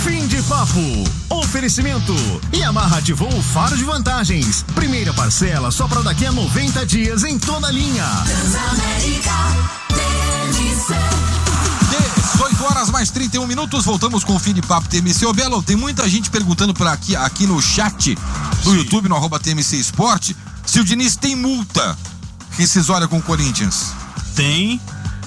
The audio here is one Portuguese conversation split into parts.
Fim de papo. Oferecimento. Yamaha ativou o faro de vantagens. Primeira parcela só para daqui a 90 dias em toda a linha. Transamérica. 18 horas mais 31 minutos, voltamos com o Fim de Papo TMC. Ô Belo, tem muita gente perguntando por aqui no chat do YouTube, no @TMC Esporte, se o Diniz tem multa rescisória com o Corinthians. Tem.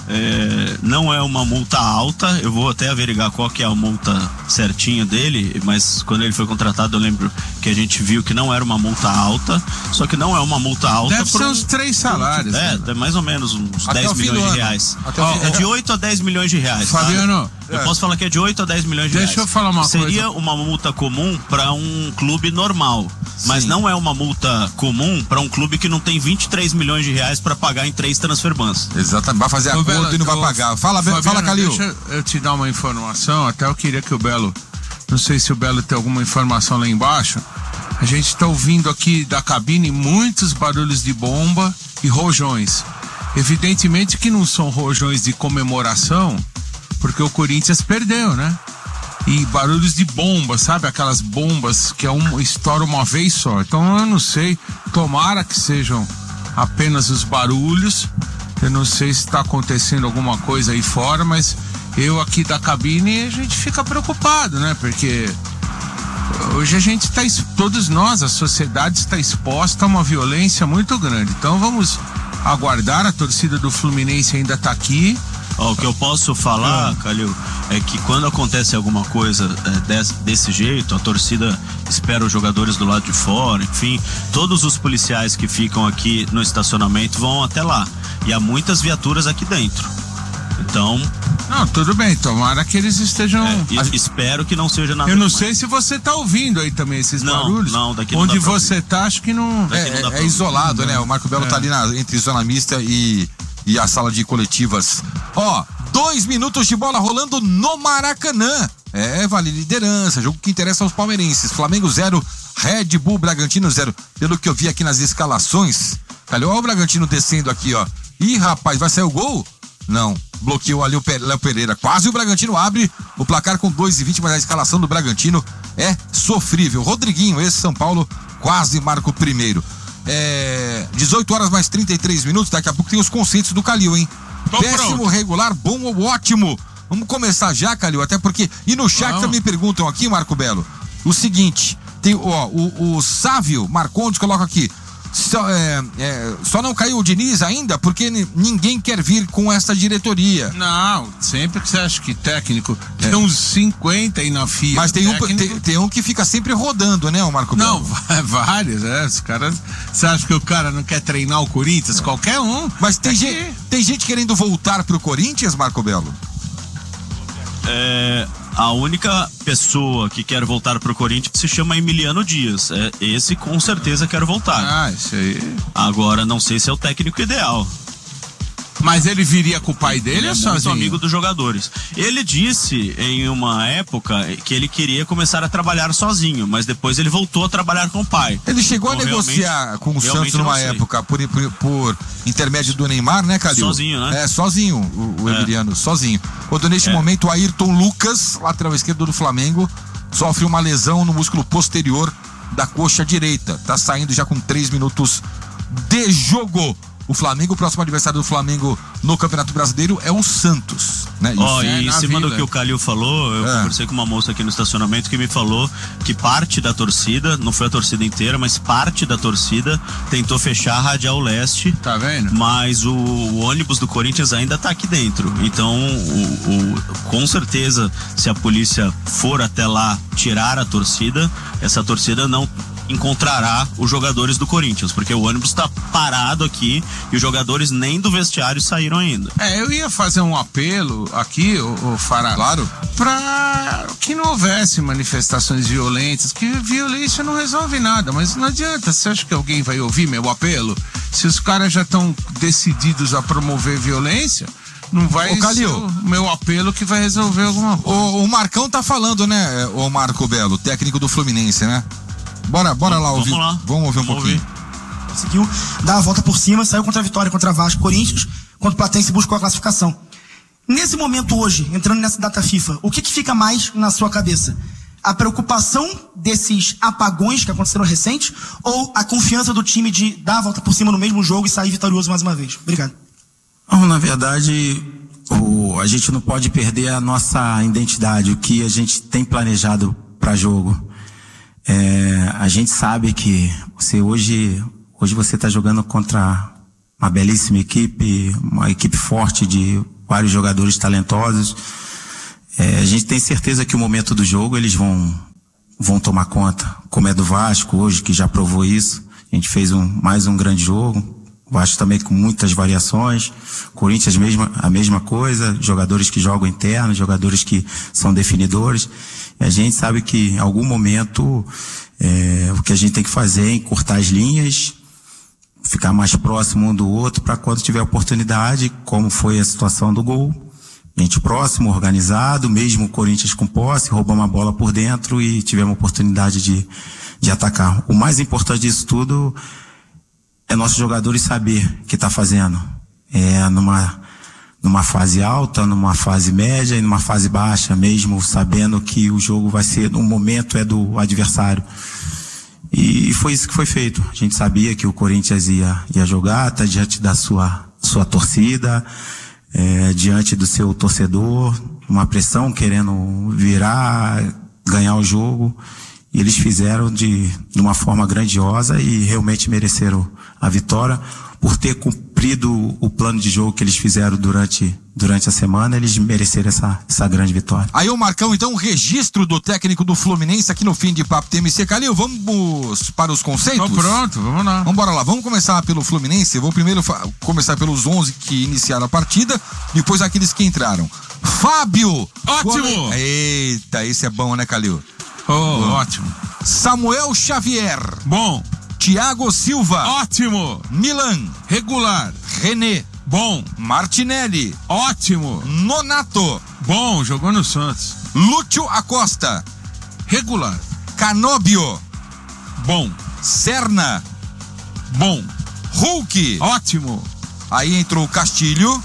Não é uma multa alta, eu vou até averiguar qual que é a multa certinha dele, mas quando ele foi contratado eu lembro que a gente viu que não era uma multa alta, só que não é uma multa alta. Deve ser uns 3 salários. Mais ou menos uns até 10 milhões de reais. É de 8 a 10 milhões de reais. Fabiano, eu posso falar que é de 8 a 10 milhões de reais. Deixa eu falar uma coisa. Seria uma multa comum para um clube normal, mas não é uma multa comum para um clube que não tem 23 milhões de reais para pagar em 3 transfer bans. Exatamente, vai fazer a conta e não vai pagar. Fala, Calil. Deixa eu te dar uma informação, até eu queria que o Belo, não sei se o Belo tem alguma informação lá embaixo. A gente está ouvindo aqui da cabine muitos barulhos de bomba e rojões. Evidentemente que não são rojões de comemoração, porque o Corinthians perdeu, né? E barulhos de bomba, sabe? Aquelas bombas que estoura uma vez só. Então eu não sei, tomara que sejam apenas os barulhos. Eu não sei se está acontecendo alguma coisa aí fora, mas eu aqui da cabine a gente fica preocupado, né? Porque hoje a gente está, todos nós, a sociedade está exposta a uma violência muito grande. Então vamos aguardar, a torcida do Fluminense ainda está aqui. O que eu posso falar, Calil, é que quando acontece alguma coisa desse jeito, a torcida espera os jogadores do lado de fora, enfim, todos os policiais que ficam aqui no estacionamento vão até lá. E há muitas viaturas aqui dentro. Então... Não, tudo bem, tomara que eles estejam... Espero que não seja nada. Eu não sei se você tá ouvindo aí também esses barulhos. Não, daqui não onde dá pra você ouvir. Tá, acho que não... É isolado, né? O Marco Belo tá ali entre zona mista e a sala de coletivas. 2 minutos de bola rolando no Maracanã. Vale liderança, jogo que interessa aos palmeirenses. Flamengo 0, Red Bull Bragantino 0. Pelo que eu vi aqui nas escalações, olha o Bragantino descendo aqui, ó. Ih, rapaz, vai sair o gol? Não, bloqueou ali o Léo Pereira. Quase o Bragantino abre o placar com 2:20, mas a escalação do Bragantino é sofrível. Rodriguinho, esse São Paulo, quase marca o primeiro. 18 horas mais 33 minutos, daqui a pouco tem os conceitos do Calil, hein? Péssimo, regular, bom ou ótimo. Vamos começar já, Calil, até porque... E no chat também perguntam aqui, Marco Belo, o seguinte, tem o Sávio Marcondes coloca aqui, só não caiu o Diniz ainda porque ninguém quer vir com essa diretoria. Não, sempre que você acha que técnico tem uns 50 aí na fila. Mas tem um que fica sempre rodando, né, o Marco Belo? Não, vários, os caras, você acha que o cara não quer treinar o Corinthians? Qualquer um. Mas tem gente querendo voltar pro Corinthians, Marco Belo? A única pessoa que quer voltar pro Corinthians se chama Emiliano Dias. Esse com certeza quer voltar. Isso aí. Agora, não sei se é o técnico ideal. Mas ele viria com o pai dele ou sozinho? Muito amigo dos jogadores. Ele disse em uma época que ele queria começar a trabalhar sozinho, mas depois ele voltou a trabalhar com o pai. Ele chegou a negociar com o Santos numa época por intermédio do Neymar, né, Calil? Sozinho, né? Sozinho, o Emiliano, sozinho. Quando neste momento o Ayrton Lucas, lateral esquerdo do Flamengo, sofre uma lesão no músculo posterior da coxa direita. Tá saindo já com 3 minutos de jogo. O Flamengo, o próximo adversário do Flamengo no Campeonato Brasileiro é o Santos, né? E em cima do que o Calil falou, eu conversei com uma moça aqui no estacionamento que me falou que parte da torcida, não foi a torcida inteira, mas parte da torcida tentou fechar a Radial Leste. Tá vendo? Mas o ônibus do Corinthians ainda tá aqui dentro. Então, com certeza, se a polícia for até lá tirar a torcida, essa torcida não encontrará os jogadores do Corinthians, porque o ônibus está parado aqui e os jogadores nem do vestiário saíram ainda. Eu ia fazer um apelo aqui, o Fará, claro, para que não houvesse manifestações violentas, que violência não resolve nada, mas não adianta. Você acha que alguém vai ouvir meu apelo? Se os caras já estão decididos a promover violência, não vai ser o meu apelo que vai resolver alguma coisa. O Marcão tá falando, né, o Marco Belo, técnico do Fluminense, né? Bora lá ouvir. Vamos ouvir um pouquinho. Conseguiu dar a volta por cima, saiu contra a Vitória, contra a Vasco, Corinthians, contra o Platense buscou a classificação. Nesse momento hoje, entrando nessa data FIFA, o que fica mais na sua cabeça? A preocupação desses apagões que aconteceram recentes ou a confiança do time de dar a volta por cima no mesmo jogo e sair vitorioso mais uma vez? Obrigado. Na verdade, a gente não pode perder a nossa identidade, o que a gente tem planejado para jogo. A gente sabe que hoje você está jogando contra uma belíssima equipe, uma equipe forte de vários jogadores talentosos. A gente tem certeza que o momento do jogo eles vão tomar conta, como é do Vasco hoje, que já provou isso. A gente fez mais um grande jogo. O Vasco também com muitas variações. Corinthians a mesma coisa. Jogadores que jogam interno, jogadores que são definidores. E a gente sabe que em algum momento o que a gente tem que fazer é encurtar as linhas, ficar mais próximo um do outro para quando tiver oportunidade, como foi a situação do gol. A gente próximo, organizado, mesmo o Corinthians com posse, roubamos a bola por dentro e tivemos a oportunidade de atacar. O mais importante disso tudo é nossos jogadores saber o que está fazendo. Numa fase alta, numa fase média e numa fase baixa, mesmo sabendo que o jogo vai ser, no momento é do adversário. E foi isso que foi feito. A gente sabia que o Corinthians ia jogar, tá diante da sua torcida, diante do seu torcedor, uma pressão querendo virar, ganhar o jogo. E eles fizeram de uma forma grandiosa e realmente mereceram a vitória. Por ter cumprido o plano de jogo que eles fizeram durante a semana, eles mereceram essa grande vitória. Aí o Marcão, então, o registro do técnico do Fluminense aqui no Fim de Papo TMC. Calil, vamos para os conceitos? Tô pronto, vamos lá. Vamos embora lá, vamos começar pelo Fluminense. Vou primeiro começar pelos 11 que iniciaram a partida, depois aqueles que entraram. Fábio! Ótimo! Eita, esse é bom, né, Calil? Ótimo. Samuel Xavier. Bom. Thiago Silva. Ótimo. Milan. Regular. René. Bom. Martinelli. Ótimo. Nonato. Bom, jogou no Santos. Lúcio Acosta. Regular. Canóbio. Bom. Serna. Bom. Hulk. Ótimo. Aí entrou o Castilho.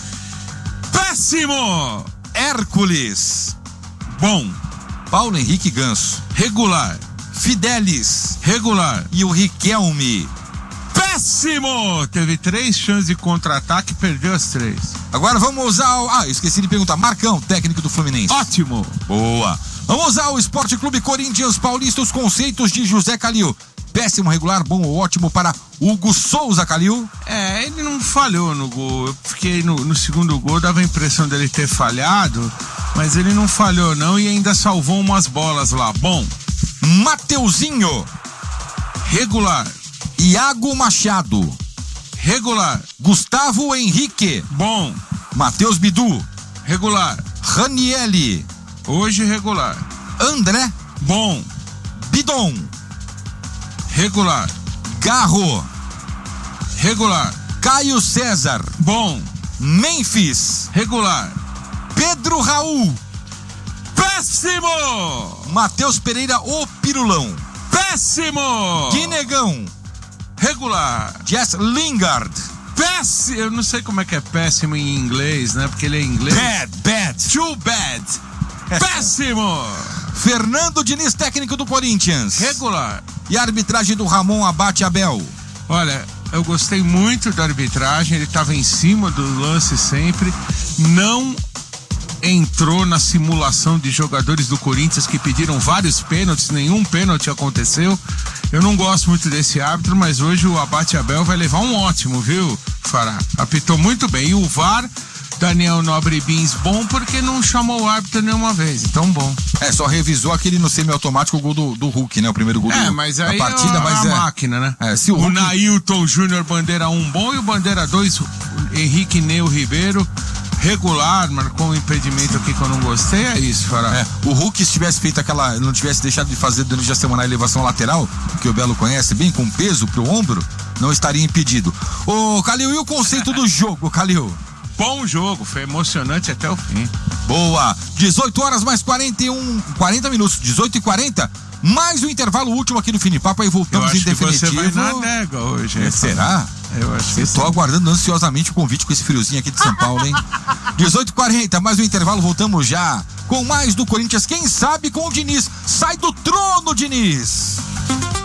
Péssimo. Hércules. Bom. Paulo Henrique Ganso. Regular. Fidelis. Regular. E o Riquelme. Péssimo! Teve 3 chances de contra-ataque e perdeu as 3. Agora vamos usar esqueci de perguntar. Marcão, técnico do Fluminense. Ótimo! Boa! Vamos usar o Esporte Clube Corinthians Paulista, os conceitos de José Calil. Péssimo, regular, bom ou ótimo para Hugo Souza, Calil. Ele não falhou no gol. Eu fiquei no segundo gol, dava a impressão dele ter falhado, mas ele não falhou não e ainda salvou umas bolas lá. Bom. Mateuzinho. Regular. Iago Machado. Regular. Gustavo Henrique. Bom. Matheus Bidu. Regular. Ranielli. Hoje regular. André. Bom. Bidon. Regular. Garro. Regular. Caio César. Bom. Memphis. Regular. Pedro Raul. Péssimo! Matheus Pereira, o Pirulão. Péssimo! Guinegão. Regular. Jess Lingard. Péssimo! Eu não sei como é que é péssimo em inglês, né? Porque ele é inglês. Bad. Too bad. Péssimo! Fernando Diniz, técnico do Corinthians. Regular. E a arbitragem do Ramon Abate Abel. Olha, eu gostei muito da arbitragem, ele estava em cima do lance sempre. Não entrou na simulação de jogadores do Corinthians que pediram vários pênaltis, nenhum pênalti aconteceu. Eu não gosto muito desse árbitro, mas hoje o Abate Abel vai levar um ótimo, viu, Fará? Apitou muito bem. E o VAR, Daniel Nobre Bins, bom porque não chamou o árbitro nenhuma vez, então bom. Só revisou aquele no semiautomático o gol do Hulk, né? O primeiro gol mas da aí partida, mas a máquina, né? Se o Hulk... Nailton Júnior, bandeira 1 bom, e o bandeira 2, Henrique Neu Ribeiro, regular, marcou um impedimento aqui que eu não gostei, é isso, Fará. O Hulk, se tivesse feito não tivesse deixado de fazer durante a semana a elevação lateral, que o Belo conhece bem, com peso pro ombro, não estaria impedido. Ô, Calil, e o conceito do jogo, Calil? Bom jogo, foi emocionante até o fim. Boa, 18 horas mais 40 minutos, 18h40, mais o intervalo último aqui no Fim de Papo, aí voltamos em definitivo. Você vai na adega hoje. Será? Eu acho que Tô aguardando ansiosamente o convite com esse friozinho aqui de São Paulo, hein? 18h40, mais um intervalo, voltamos já com mais do Corinthians, quem sabe com o Diniz. Sai do trono, Diniz!